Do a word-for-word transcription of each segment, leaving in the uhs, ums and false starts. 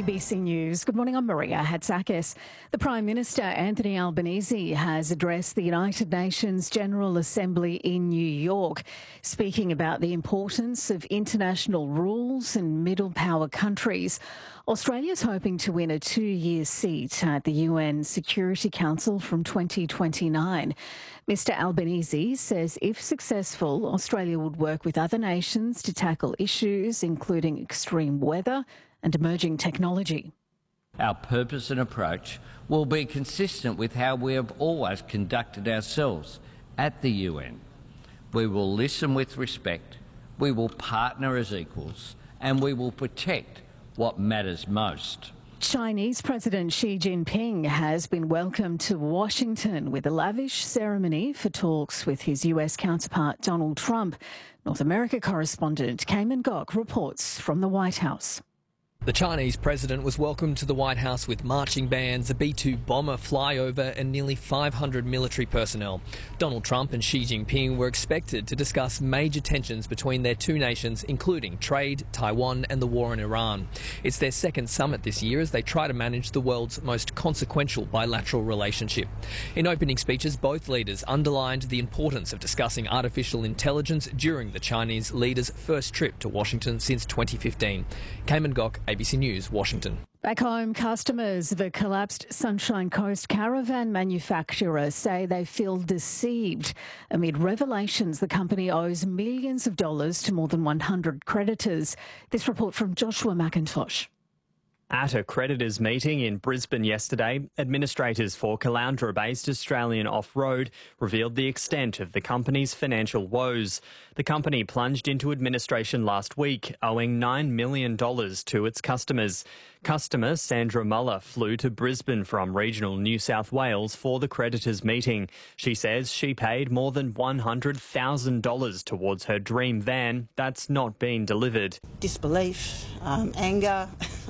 B C News. Good morning, I'm Maria Hatzakis. The Prime Minister, Anthony Albanese, has addressed the United Nations General Assembly in New York, speaking about the importance of international rules in middle power countries. Australia's hoping to win a two-year seat at the U N Security Council from twenty twenty-nine. Mister Albanese says if successful, Australia would work with other nations to tackle issues including extreme weather and emerging technology. Our purpose and approach will be consistent with how we have always conducted ourselves at the U N. We will listen with respect, we will partner as equals, and we will protect what matters most. Chinese President Xi Jinping has been welcomed to Washington with a lavish ceremony for talks with his U S counterpart Donald Trump. North America correspondent Cayman Gok reports from the White House. The Chinese president was welcomed to the White House with marching bands, a B two bomber flyover and nearly five hundred military personnel. Donald Trump and Xi Jinping were expected to discuss major tensions between their two nations, including trade, Taiwan and the war in Iran. It's their second summit this year as they try to manage the world's most consequential bilateral relationship. In opening speeches, both leaders underlined the importance of discussing artificial intelligence during the Chinese leaders' first trip to Washington since twenty fifteen. Cayman Gok, A B C News, Washington. Back home, customers of a collapsed Sunshine Coast caravan manufacturer say they feel deceived amid revelations the company owes millions of dollars to more than one hundred creditors. This report from Joshua McIntosh. At a creditors' meeting in Brisbane yesterday, administrators for Caloundra-based Australian Off-Road revealed the extent of the company's financial woes. The company plunged into administration last week, owing nine million dollars to its customers. Customer Sandra Muller flew to Brisbane from regional New South Wales for the creditors' meeting. She says she paid more than one hundred thousand dollars towards her dream van that's not been delivered. Disbelief, um, anger.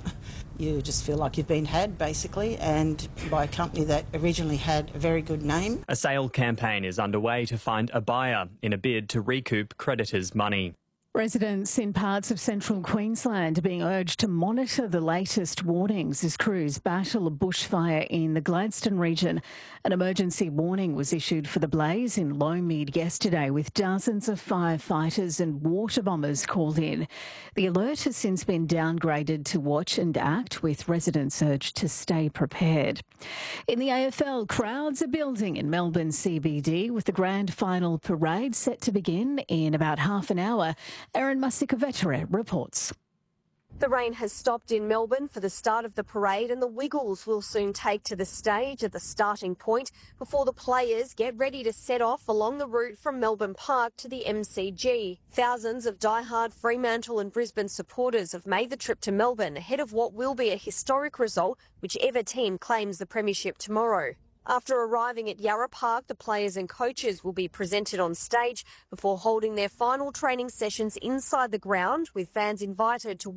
You just feel like you've been had, basically, and by a company that originally had a very good name. A sale campaign is underway to find a buyer in a bid to recoup creditors' money. Residents in parts of central Queensland are being urged to monitor the latest warnings as crews battle a bushfire in the Gladstone region. An emergency warning was issued for the blaze in Lowmead yesterday, with dozens of firefighters and water bombers called in. The alert has since been downgraded to watch and act, with residents urged to stay prepared. In the A F L, crowds are building in Melbourne C B D, with the grand final parade set to begin in about half an hour. Erin Masikovetere reports. The rain has stopped in Melbourne for the start of the parade, and the Wiggles will soon take to the stage at the starting point before the players get ready to set off along the route from Melbourne Park to the M C G. Thousands of diehard Fremantle and Brisbane supporters have made the trip to Melbourne ahead of what will be a historic result, whichever team claims the premiership tomorrow. After arriving at Yarra Park, the players and coaches will be presented on stage before holding their final training sessions inside the ground, with fans invited to